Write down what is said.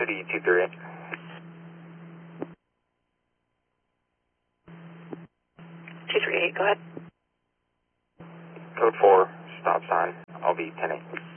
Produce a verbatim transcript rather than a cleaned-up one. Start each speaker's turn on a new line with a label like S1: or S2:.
S1: City two three eight.
S2: two three eight, go ahead.
S1: Code four, stop sign. I'll be ten eight.